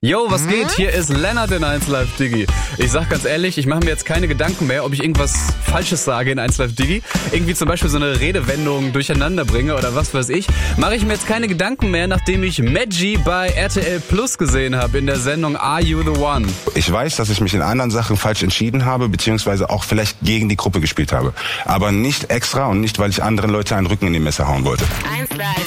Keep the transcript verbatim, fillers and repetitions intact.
Yo, was geht? Hier ist Lennart in eins Live Digi. Ich sag ganz ehrlich, ich mache mir jetzt keine Gedanken mehr, ob ich irgendwas Falsches sage in eins Live Digi. Irgendwie zum Beispiel so eine Redewendung durcheinander bringe oder was weiß ich. Mache ich mir jetzt keine Gedanken mehr, nachdem ich Maggi bei R T L Plus gesehen habe in der Sendung Are You The One? Ich weiß, dass ich mich in anderen Sachen falsch entschieden habe, beziehungsweise auch vielleicht gegen die Gruppe gespielt habe. Aber nicht extra und nicht, weil ich anderen Leute einen Rücken in die Messer hauen wollte. eins Live.